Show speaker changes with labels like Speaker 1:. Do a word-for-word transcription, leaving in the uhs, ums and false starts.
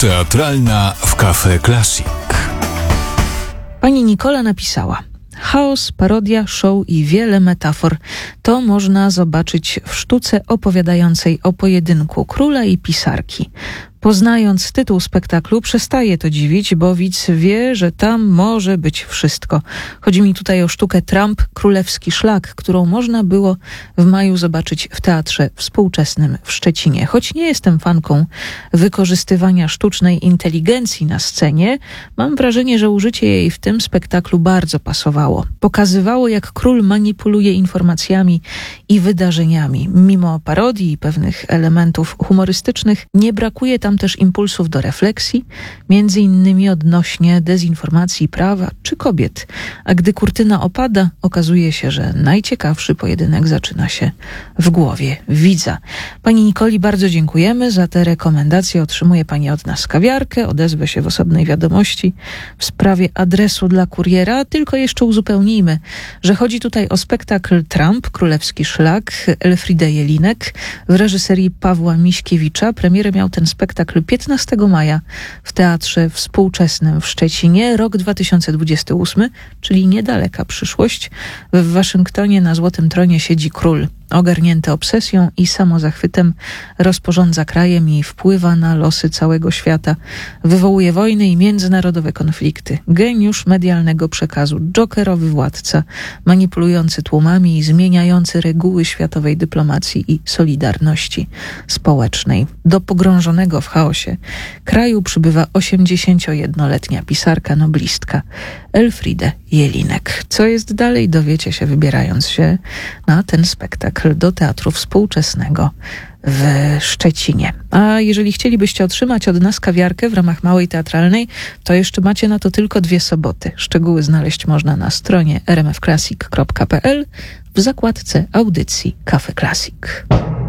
Speaker 1: Teatralna w Cafe Classic.
Speaker 2: Pani Nikola napisała: chaos, parodia, show i wiele metafor. To można zobaczyć w sztuce opowiadającej o pojedynku króla i pisarki. Poznając tytuł spektaklu, przestaje to dziwić, bo widz wie, że tam może być wszystko. Chodzi mi tutaj o sztukę Trump, Królewski Szlak, którą można było w maju zobaczyć w Teatrze Współczesnym w Szczecinie. Choć nie jestem fanką wykorzystywania sztucznej inteligencji na scenie, mam wrażenie, że użycie jej w tym spektaklu bardzo pasowało. Pokazywało, jak król manipuluje informacjami i wydarzeniami. Mimo parodii i pewnych elementów humorystycznych, nie brakuje tam też impulsów do refleksji, między innymi odnośnie dezinformacji prawa czy kobiet. A gdy kurtyna opada, okazuje się, że najciekawszy pojedynek zaczyna się w głowie widza. Pani Nikoli bardzo dziękujemy za te rekomendacje. Otrzymuje pani od nas kawiarkę, odezwę się w osobnej wiadomości w sprawie adresu dla kuriera. Tylko jeszcze uzupełnijmy, że chodzi tutaj o spektakl Trump, Królewski Szlak, Elfriede Jelinek w reżyserii Pawła Miśkiewicza. Premierę miał ten spektakl piętnastego maja w Teatrze Współczesnym w Szczecinie. Rok dwa tysiące dwudziesty ósmy, czyli niedaleka przyszłość. W Waszyngtonie na Złotym Tronie siedzi król. Ogarnięty obsesją i samozachwytem rozporządza krajem i wpływa na losy całego świata. Wywołuje wojny i międzynarodowe konflikty. Geniusz medialnego przekazu, dżokerowy władca, manipulujący tłumami i zmieniający reguły światowej dyplomacji i solidarności społecznej. Do pogrążonego w chaosie kraju przybywa osiemdziesięciojednoletnia pisarka, noblistka Elfriede Jelinek. Co jest dalej, dowiecie się wybierając się na ten spektakl do Teatru Współczesnego w Szczecinie. A jeżeli chcielibyście otrzymać od nas kawiarkę w ramach Małej Teatralnej, to jeszcze macie na to tylko dwie soboty. Szczegóły znaleźć można na stronie r m f classic kropka p l w zakładce audycji Cafe Classic.